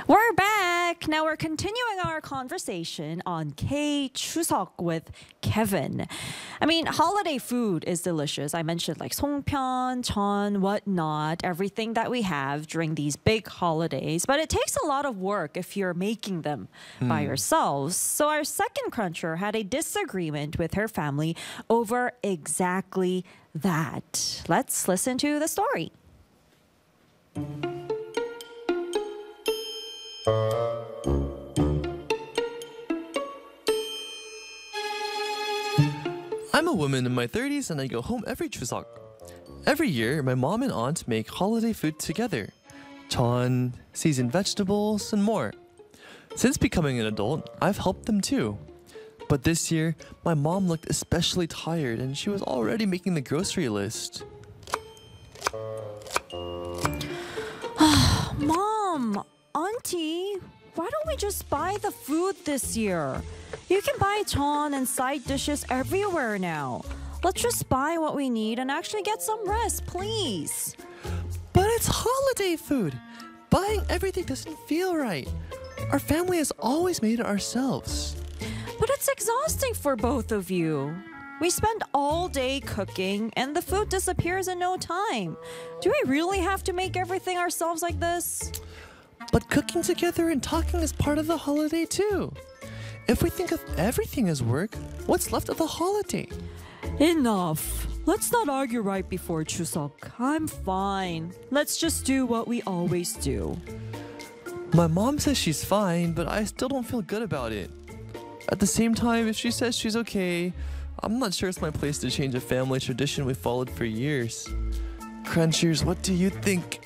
We're back. Now we're continuing our conversation on K Chuseok with Kevin. I mean, holiday food is delicious. I mentioned like songpyeon, jeon, whatnot, everything that we have during these big holidays. But it takes a lot of work if you're making them by yourselves. So our second cruncher had a disagreement with her family over exactly that. Let's listen to the story. I'm a woman in my 30s and I go home every Chuseok. Every year, my mom and aunt make holiday food together. Jeon, seasoned vegetables, and more. Since becoming an adult, I've helped them too. But this year, my mom looked especially tired and she was already making the grocery list. Mom, Auntie, why don't we just buy the food this year? You can buy jeon and side dishes everywhere now. Let's just buy what we need and actually get some rest, please. But it's holiday food. Buying everything doesn't feel right. Our family has always made it ourselves. But it's exhausting for both of you. We spend all day cooking and the food disappears in no time. Do we really have to make everything ourselves like this? But cooking together and talking is part of the holiday too. If we think of everything as work, what's left of the holiday? Enough. Let's not argue right before Chuseok. I'm fine. Let's just do what we always do. My mom says she's fine, but I still don't feel good about it. At the same time, if she says she's okay, I'm not sure it's my place to change a family tradition we followed for years. Crunchers, what do you think?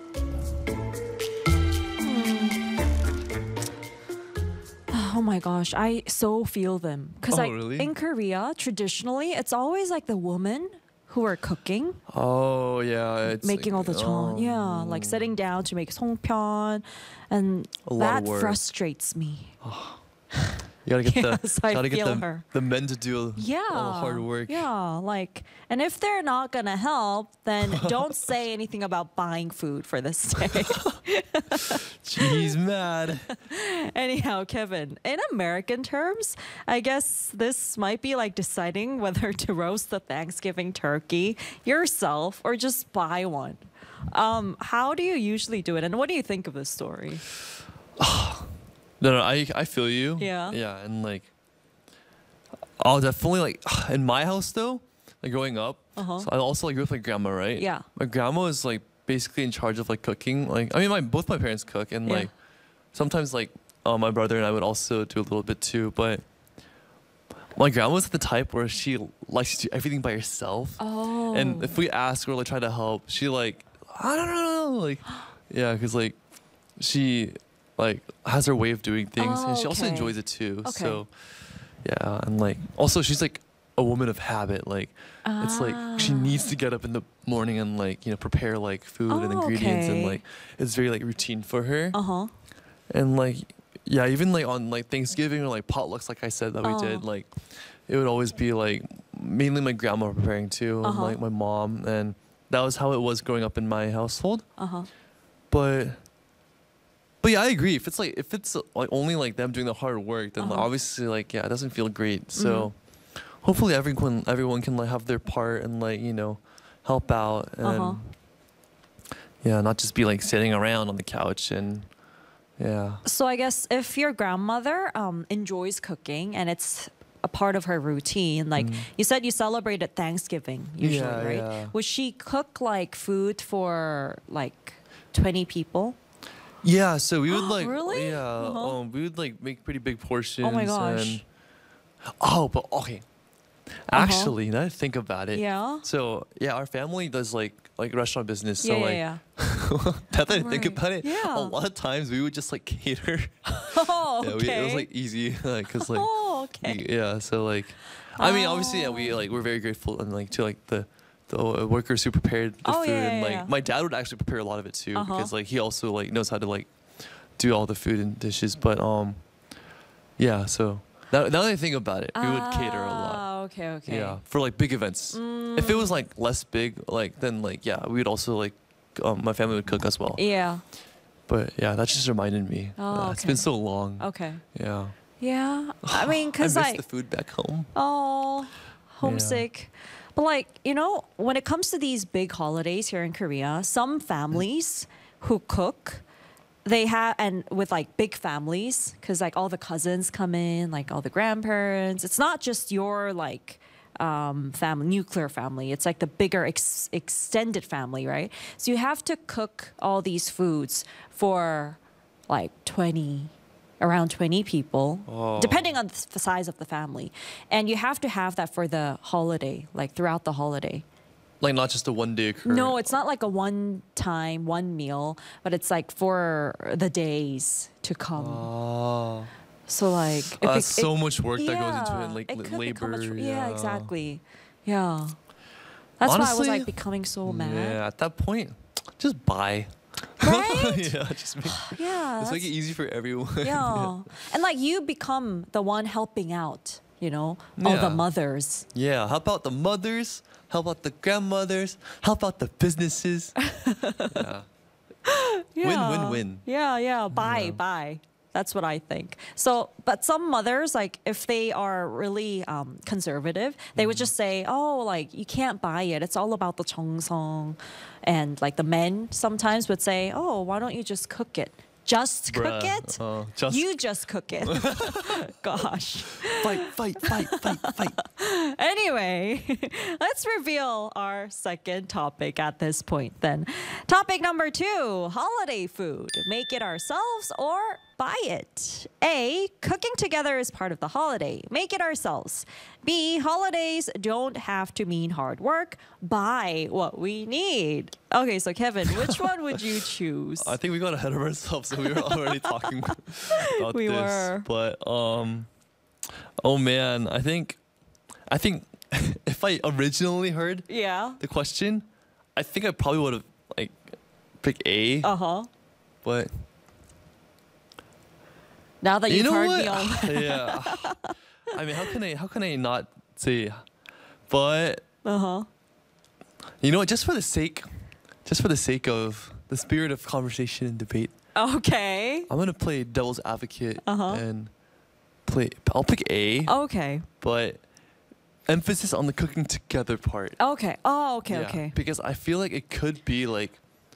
Oh my gosh, I so feel them. Because really? in Korea, traditionally, it's always like the woman who are cooking, Oh yeah, it's making all the jeon. Yeah, like sitting down to make songpyeon. And A lot that of work. frustrates me. You gotta get Yes, I gotta get feel her. the men to do Yeah. all the hard work. Yeah, like, and if they're not gonna help, then don't say anything about buying food for this day. She's mad. Anyhow, Kevin, in American terms, I guess this might be like deciding whether to roast the Thanksgiving turkey yourself or just buy one. How do you usually do it, and what do you think of this story? No, I feel you. Yeah. Yeah, and like, I'll definitely like in my house though, like growing up. So I also like grew up with my grandma, right? Yeah. My grandma is like basically in charge of like cooking. Like, I mean, both my parents cook, and Yeah. like sometimes like my brother and I would also do a little bit too. But my grandma was the type where she likes to do everything by herself. Oh. And if we ask her or like try to help, she like I don't know, like yeah, because like she like has her way of doing things, and she also Okay. enjoys it too. Okay. So yeah, and like also she's like a woman of habit. Like it's like she needs to get up in the morning and like prepare like food and ingredients, and okay. like it's very like routine for her. Uh-huh. And like yeah, even like on like Thanksgiving or like potlucks, like I said that we did, like it would always be like mainly my grandma preparing too, and like my mom, and that was how it was growing up in my household. But yeah, I agree. If it's like only like them doing the hard work, then obviously like yeah, it doesn't feel great. So hopefully everyone can like have their part and like help out, and yeah, not just be like sitting around on the couch. And yeah. So I guess if your grandmother enjoys cooking and it's a part of her routine, like you said, you celebrated Thanksgiving usually, Yeah, right? yeah. Would she cook like food for like 20 people? Yeah, so we would like Really? yeah, we would like make pretty big portions. Oh my gosh. And, but okay. Actually, now that I think about it. Yeah. So yeah, our family does like restaurant business. So Yeah, like yeah, now that I think Right. about it, Yeah. a lot of times we would just like cater. Oh, Yeah, okay. it was like easy, like cause like Oh, okay. yeah. So like, I mean, obviously, yeah, we're very grateful and like to like the workers who prepared the Oh, food. yeah, And yeah, like yeah. my dad would actually prepare a lot of it too, because like he also like knows how to like do all the food and dishes. But yeah. So now that I think about it, we would cater a lot. Okay, okay. Yeah, for like big events. If it was like less big, like then like yeah, we would also like my family would cook as well. Yeah. But yeah, that just reminded me. Oh, It's okay. been so long. Okay. Yeah. Yeah. I mean, I because miss like, the food back home. oh, homesick. But like, when it comes to these big holidays here in Korea, some families who cook, they have, and with like big families, because like all the cousins come in, like all the grandparents. It's not just your like family, nuclear family. It's like the bigger extended family, right? So you have to cook all these foods for like around 20 people, Oh. depending on the size of the family. And you have to have that for the holiday, like throughout the holiday. Like not just a one day occurrence. No, it's not like a one meal, but it's like for the days to come. Oh. So like That's so much work that goes into it, like it could become labor. yeah, exactly. Yeah. That's why I was Honestly, like becoming so mad. Yeah, at that point, just buy. Right? Yeah, just make, Yeah. let's make it easy for everyone. Yeah. And like you become the one helping out, all the Yeah. mothers. Yeah, help out the mothers, help out the grandmothers, help out the businesses. Yeah. Yeah. Win. Yeah, yeah. Buy. That's what I think. So, but some mothers, like if they are really conservative, they would just say, "Oh, like you can't buy it. It's all about the cheongsong." And like the men sometimes would say, "Oh, why don't you just cook it? Just cook Bruh. it. Just You just cook it." Gosh. fight. Anyway, let's reveal our second topic at this point then. Topic number 2, holiday food. Make it ourselves or buy it. A, cooking together is part of the holiday. Make it ourselves. B, holidays don't have to mean hard work. Buy what we need. Okay, so Kevin, which one would you choose? I think we got ahead of ourselves, so we were already talking about We this. were. But oh man, I think if I originally heard Yeah. the question, I think I probably would have like picked A. Uh-huh. But Now that you you've know heard what? me on. Yeah. I mean, how can I not say? But Uh-huh. you know what? Just for the sake of the spirit of conversation and debate, Okay. I'm gonna play devil's advocate Uh-huh. and I'll pick A, Okay. but emphasis on the cooking together part. Okay. Oh, okay, Yeah, okay. Because I feel like it could be like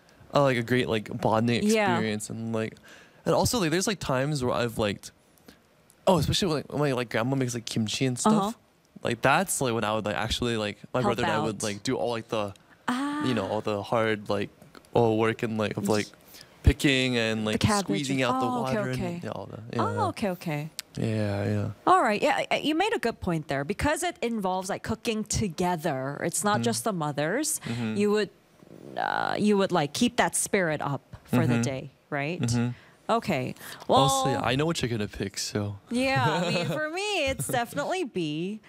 a great like bonding Yeah. experience and also like there's like times where I've liked especially when my like grandma makes like kimchi and stuff. Uh-huh. Like that's like when I would like actually like my Help brother and I would out. like do all like the Ah. all the hard like work and like of like picking and like cabbage. squeezing out the Oh, okay, water okay. and all that. Yeah. Oh, okay. Yeah. All right. Yeah, you made a good point there because it involves like cooking together. It's not just the mothers. You would like keep that spirit up for the day, right? Okay. Well, Also, yeah, I know what you're gonna pick, so yeah, I mean, for me, it's definitely B.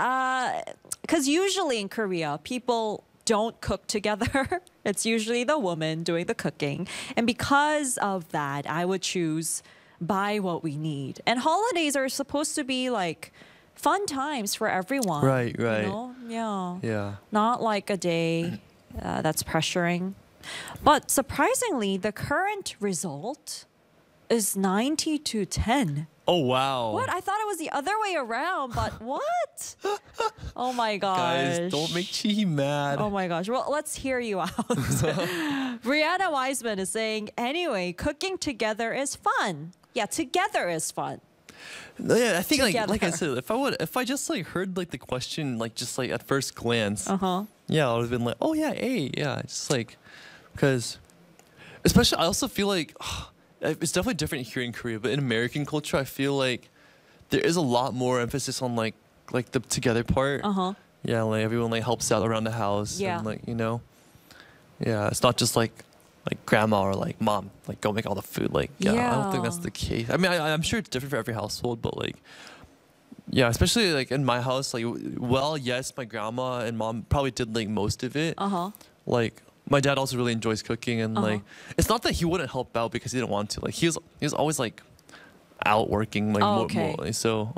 Because usually in Korea, people don't cook together. It's usually the woman doing the cooking. And because of that, I would choose buy what we need. And holidays are supposed to be like fun times for everyone. Right. Yeah. Yeah. Not like a day that's pressuring. But surprisingly, the current result is 90 to 10. Oh wow. What? I thought it was the other way around, but what? Oh my gosh. Guys, don't make Chi mad. Oh my gosh. Well, let's hear you out. Brianna Wiseman is saying, anyway, cooking together is fun. Yeah, together is fun. Yeah, I think like I Together. said, if I just like heard like the question like just like at first glance, Uh-huh. yeah, I would have been like, oh yeah, A, yeah, just like because especially I also feel like it's definitely different here in Korea, but in American culture, I feel like there is a lot more emphasis on like the together part. Uh-huh. Yeah, like everyone like helps out around the house. Yeah. And like, yeah, it's not just like grandma or like mom, like go make all the food. Like, yeah, I don't think that's Yeah. the case. I mean, I'm sure it's different for every household, but like, yeah, especially like in my house, like, well, yes, my grandma and mom probably did like most of it. Uh-huh. Like, my dad also really enjoys cooking, and Uh-huh. like, it's not that he wouldn't help out because he didn't want to. Like, he was always like out working, like, Oh, okay. so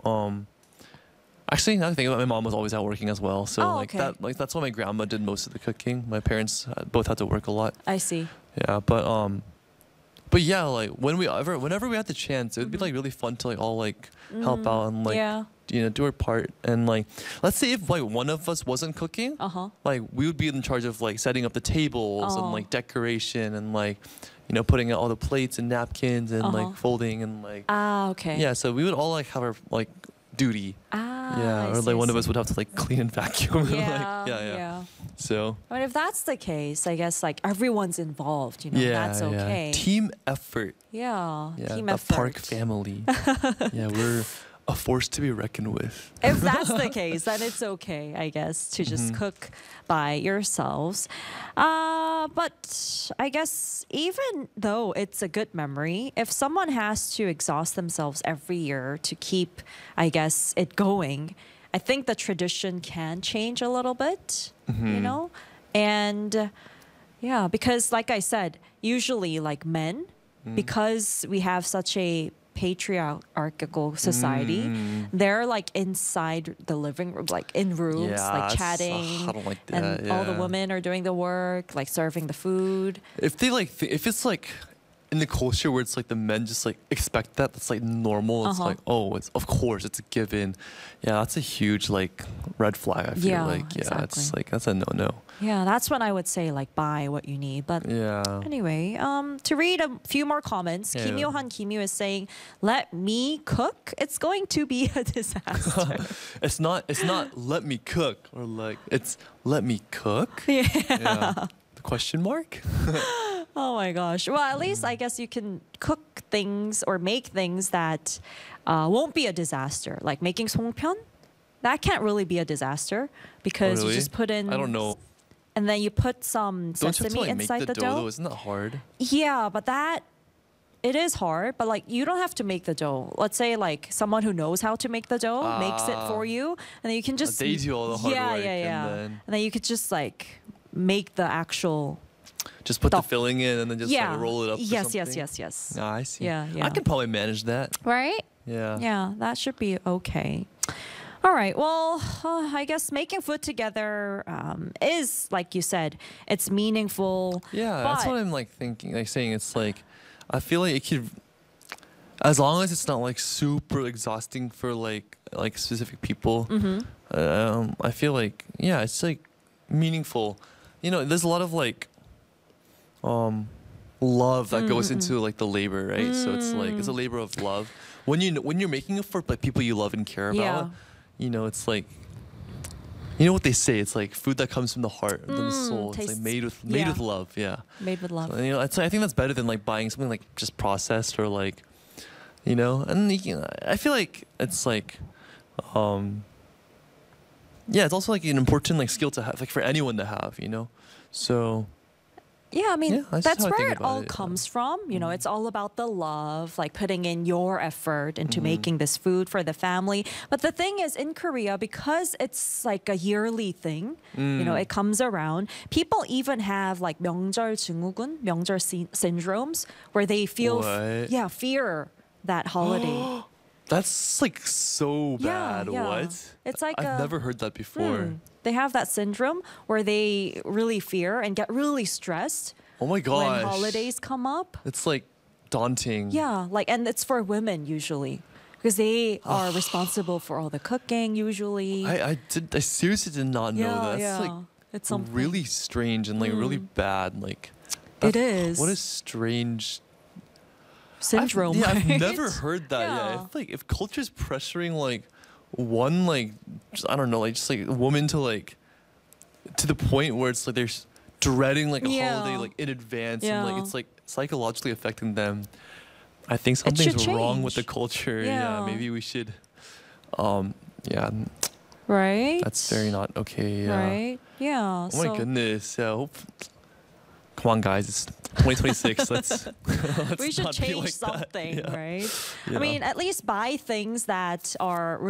actually, now that I think about it, my mom was always out working as well. So Oh, like okay. that's why my grandma did most of the cooking. My parents both had to work a lot. I see. Yeah, But yeah, like whenever we had the chance, it would be like really fun to like all like help out and like Yeah. do our part. And like, let's say if like one of us wasn't cooking, like we would be in charge of like setting up the tables and like decoration and like, putting out all the plates and napkins and like folding and like. Ah, okay. Yeah, so we would all like have our like duty. Ah, Yeah, I or see, like I one of see. us would have to like clean and vacuum. Yeah, yeah. So I mean, if that's the case, I guess like everyone's involved, that's yeah. okay. Team effort. Yeah, Yeah, team the effort. Park family. Yeah, we're a force to be reckoned with. If that's the case, then it's okay, I guess, to just Mm-hmm. cook by yourselves. But I guess even though it's a good memory, if someone has to exhaust themselves every year to keep, I guess, it going, I think the tradition can change a little bit, Mm-hmm. And yeah, because like I said, usually like men, Mm. because we have such a patriarchal society, Mm. they're like inside the living room, like in rooms, Yeah, like it's- chatting. I don't like And that, all the yeah. women are doing the work, like serving the food. If they like, if it's like in the culture where it's like the men just like expect that's like normal. It's like, oh, it's of course it's a given. Yeah, that's a huge like red flag. I feel Yeah, like it's exactly. like that's a no. Yeah, that's when I would say like buy what you need. But Yeah. anyway, to read a few more comments, Yeah. Kim Yo-han Kim is saying, "Let me cook. It's going to be a disaster." It's not let me cook or like it's let me cook. Yeah. The question mark? Oh my gosh. Well, at least I guess you can cook things or make things that won't be a disaster. Like making songpyeon, that can't really be a disaster because you really? just put in. I don't know. And then you put some Don't you have to sesame like make inside the the dough though? dough. Isn't that hard? Yeah, but it is hard. But like you don't have to make the dough. Let's say like someone who knows how to make the dough makes it for you, and then you can just They do all the hard yeah, work yeah, yeah. and then And then you could just like make the actual just put the Stuff. filling in and then just yeah. like roll it up. or Yes, yes, something. yes. Ah, I see. Yeah, yeah. I could probably manage that. Right? Yeah. Yeah, that should be okay. All right. Well, I guess making food together is, like you said, it's meaningful. Yeah, that's but- what I'm like thinking. Like saying it's like, I feel like it could, as long as it's not like super exhausting for like specific people. I feel like it's like meaningful. There's a lot of like, love that goes into like the labor, right? So it's like it's a labor of love. When you're making it for like people you love and care about, it's like. You know what they say? It's like food that comes from the heart and the soul. It's like tastes- made with yeah. love. Yeah. Made with love. So, I think that's better than like buying something like just processed or like, and I feel like it's like, it's also like an important like skill to have, like for anyone to have, So Yeah, I mean, Yeah, that's that's how I where think it about all it, yeah. comes from. It's all about the love, like putting in your effort into making this food for the family. But the thing is, in Korea, because it's like a yearly thing, it comes around. People even have like 명절 증후군, 명절 syndromes, where they feel, What? fear that holiday. that's like so Yeah, bad. yeah. What? It's like I've a- never heard that before. They have that syndrome where they really fear and get really stressed Oh my gosh. when holidays come up. It's like daunting. Yeah, and it's for women usually because they are responsible for all the cooking usually. I seriously did not know that. That's like it's something. really strange and like really bad. Like It that's- is. What a strange syndrome. I've right? never heard that. Yeah. Yeah. If culture's pressuring like one like I don't know like just like a woman to like to the point where it's like they're dreading like a holiday like in advance and like Yeah. it's like psychologically affecting them. I think should something's wrong with the change. culture. Yeah. Maybe we should. Right. That's very not okay. Yeah. right. Yeah. Oh my goodness. Yeah. Come on, guys. It's 2026. let's We should not be change like that. something, Yeah. right? Yeah. I mean, at least buy things that are